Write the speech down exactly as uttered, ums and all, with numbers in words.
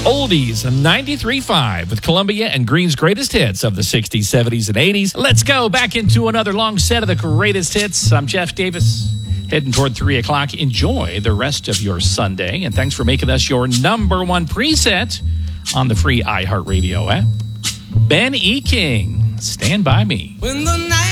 Oldies ninety-three point five with Columbia and Green's greatest hits of the sixties, seventies, and eighties. Let's go back into another long set of the greatest hits. I'm Jeff Davis, heading toward three o'clock. Enjoy the rest of your Sunday, and thanks for making us your number one preset on the free iHeartRadio app. Ben E. King, Stand By Me. When the night